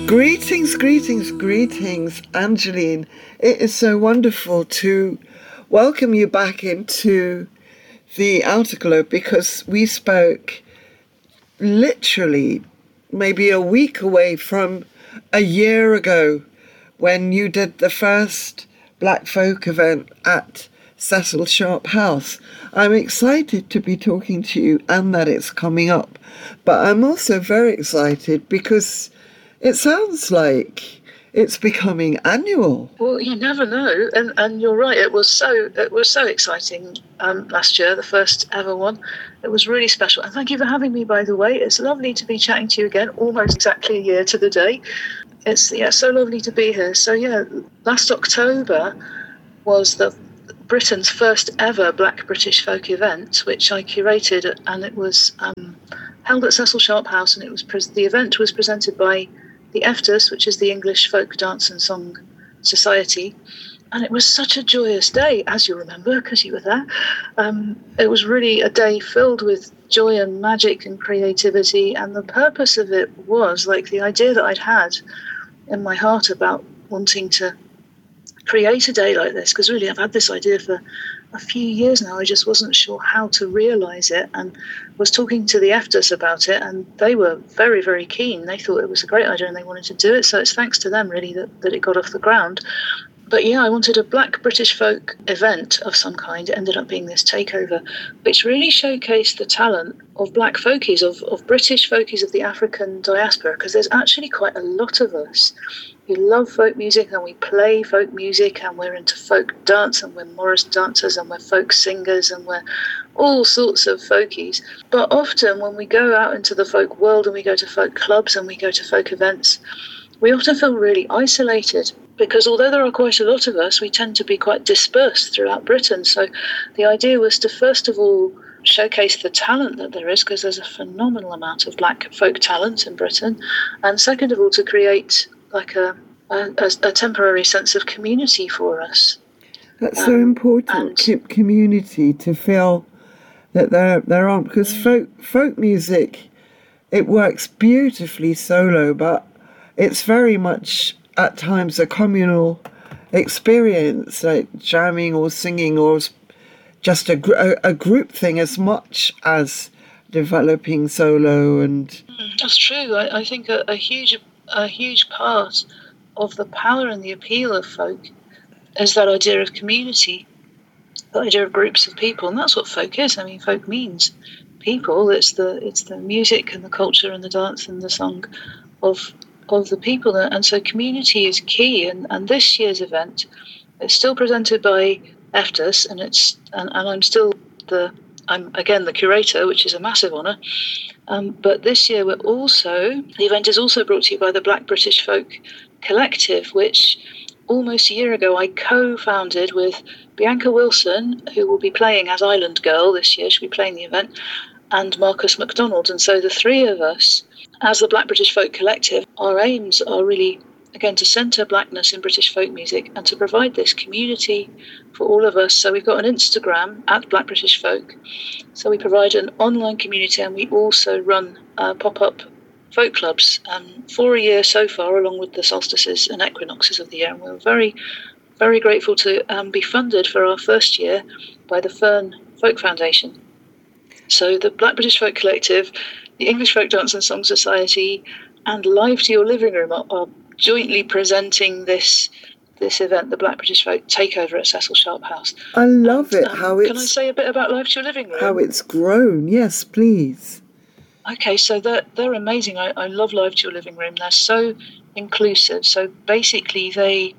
Greetings, greetings, greetings, Angeline. It is so wonderful to welcome you back into the Outer Globe, because we spoke literally maybe a week away from a year ago when you did the first Black Folk event at Cecil Sharp House. I'm excited to be talking to you and that it's coming up, but I'm also very excited because it sounds like it's becoming annual. Well, you never know, and you're right. It was so exciting last year, the first ever one. It was really special, and thank you for having me. By the way, it's lovely to be chatting to you again, almost exactly a year to the day. It's so lovely to be here. So last October was Britain's first ever Black British Folk event, which I curated, and it was held at Cecil Sharp House, and it was the event was presented by the EFTAS, which is the English Folk Dance and Song Society, and it was such a joyous day, as you remember, because you were there. It was really a day filled with joy and magic and creativity, and the purpose of it was, like, the idea that I'd had in my heart about wanting to create a day like this, because really I've had this idea for a few years now. I just wasn't sure how to realise it, and was talking to the EFTAS about it, and they were very, very keen. They thought it was a great idea and they wanted to do it, so it's thanks to them really that it got off the ground. But I wanted a Black British folk event of some kind. It ended up being this takeover, which really showcased the talent of Black folkies, of British folkies of the African diaspora, because there's actually quite a lot of us who love folk music, and we play folk music, and we're into folk dance, and we're Morris dancers, and we're folk singers, and we're all sorts of folkies. But often when we go out into the folk world and we go to folk clubs and we go to folk events, we often feel really isolated, because although there are quite a lot of us, we tend to be quite dispersed throughout Britain. So the idea was to, first of all, showcase the talent that there is, because there's a phenomenal amount of Black folk talent in Britain, and second of all, to create like a temporary sense of community for us. That's so important, community, to feel that there aren't, because folk music, it works beautifully solo, but it's very much at times a communal experience, like jamming or singing, or just a group thing, as much as developing solo. And that's true. I think a huge part of the power and the appeal of folk is that idea of community, the idea of groups of people, and that's what folk is. I mean, folk means people. It's the music and the culture and the dance and the song of the people, and so community is key. And this year's event, it's still presented by EFTAS, and I'm still I'm again the curator, which is a massive honour. But this year the event is also brought to you by the Black British Folk Collective, which almost a year ago I co-founded with Bianca Wilson, who will be playing as Island Girl this year. She'll be playing the event, and Marcus MacDonald. And so the three of us, as the Black British Folk Collective, our aims are really, again, to centre Blackness in British folk music and to provide this community for all of us. So we've got an Instagram at Black British Folk. So we provide an online community, and we also run pop-up folk clubs for a year so far, along with the solstices and equinoxes of the year. And we're very, very grateful to be funded for our first year by the Fern Folk Foundation. So the Black British Folk Collective, the English Folk Dance and Song Society, and Live to Your Living Room are jointly presenting this event, the Black British Folk Takeover at Cecil Sharp House. I love it. Can I say a bit about Live to Your Living Room? How it's grown, yes, please. Okay, so they're amazing. I love Live to Your Living Room. They're so inclusive. So basically, they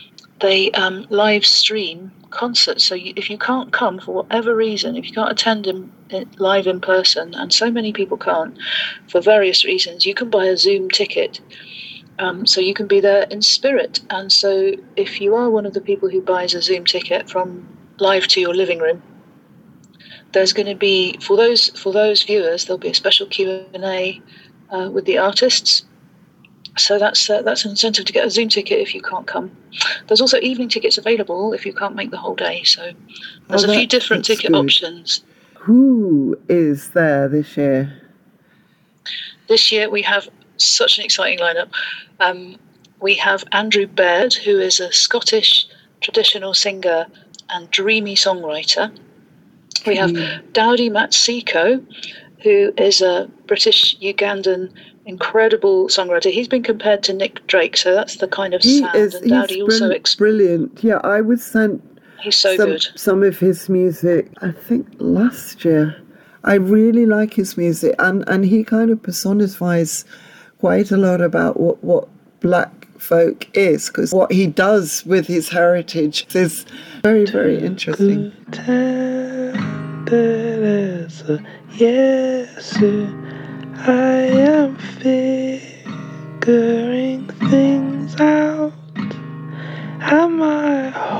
live stream concerts. So if you can't come for whatever reason, if you can't attend live in person, and so many people can't for various reasons, you can buy a Zoom ticket. So you can be there in spirit. And so if you are one of the people who buys a Zoom ticket from Live to Your Living Room, there's going to be, for those viewers, there'll be a special Q&A with the artists. So that's an incentive to get a Zoom ticket if you can't come. There's also evening tickets available if you can't make the whole day. So there's a few different ticket options. Who is there this year? This year we have such an exciting lineup. We have Andrew Baird, who is a Scottish traditional singer and dreamy songwriter. We have Daudi Matsiko, who is a British-Ugandan incredible songwriter. He's been compared to Nick Drake, so that's the kind of sound. And Daudi also brilliant. Yeah, I was sent some of his music, I think last year. I really like his music, and he kind of personifies quite a lot about what black folk is, because what he does with his heritage is very, very interesting. Yes, I am figuring things out. Am I